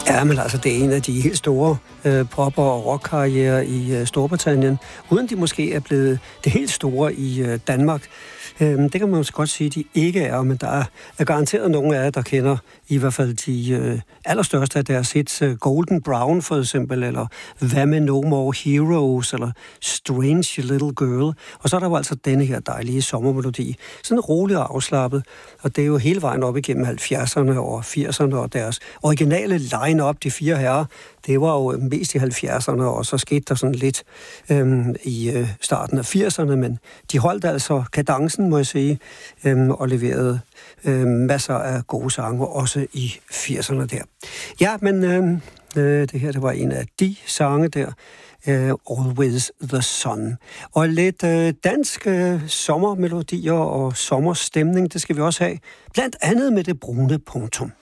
Ja, men altså, det er en af de helt store pop- og rockkarrierer i Storbritannien, uden de måske er blevet det helt store i Danmark. Det kan man måske godt sige, at de ikke er, men der er garanteret nogle af jer, der kender i hvert fald de allerstørste af deres hits. Golden Brown for eksempel, eller Hvad med No More Heroes, eller Strange Little Girl. Og så er der jo altså denne her dejlige sommermelodi. Sådan rolig og afslappet, og det er jo hele vejen op igennem 70'erne og 80'erne, og deres originale line-up, de fire herrer, det var jo mest i 70'erne, og så skete der sådan lidt i starten af 80'erne, men de holdt altså kadencen, må jeg sige, og leverede masser af gode sange, også i 80'erne der. Ja, men det her, det var en af de sange der, Always the Sun. Og lidt dansk sommermelodier og sommerstemning, det skal vi også have, blandt andet med det brune punktum.